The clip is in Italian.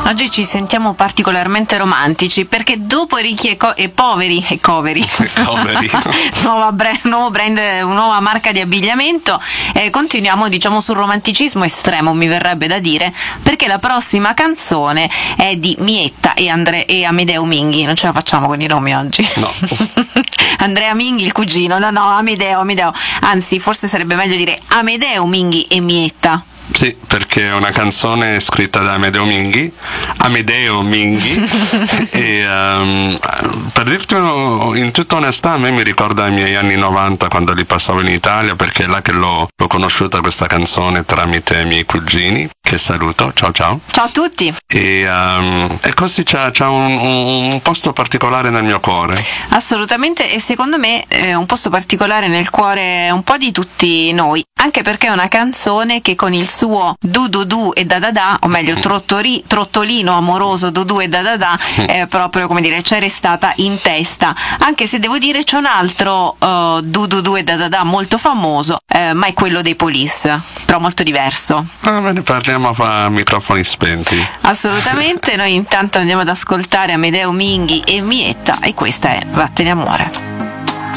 Oggi ci sentiamo particolarmente romantici perché dopo ricchi e poveri e coveri, nuovo brand, nuova marca di abbigliamento, continuiamo diciamo sul romanticismo estremo, mi verrebbe da dire, perché la prossima canzone è di Mietta e Amedeo Minghi. Non ce la facciamo con i nomi oggi. No. Andrea Minghi, il cugino, no, Amedeo, anzi forse sarebbe meglio dire Amedeo Minghi e Mietta. Sì, perché è una canzone scritta da Amedeo Minghi e per dirti in tutta onestà, a me mi ricorda i miei anni 90 quando li passavo in Italia, perché è là che l'ho conosciuta questa canzone tramite i miei cugini, che saluto, ciao ciao a tutti, e così c'ha un posto particolare nel mio cuore. Assolutamente, e secondo me è un posto particolare nel cuore un po' di tutti noi, anche perché è una canzone che con il suo du e da, o meglio trottolino amoroso du e da, è proprio, come dire, c'è restata in testa, anche se devo dire c'è un altro du e da molto famoso, ma è quello dei Police, però molto diverso. Ne parliamo a microfoni spenti. Assolutamente. Noi intanto andiamo ad ascoltare Amedeo Minghi e Mietta, e questa è Vattene amore.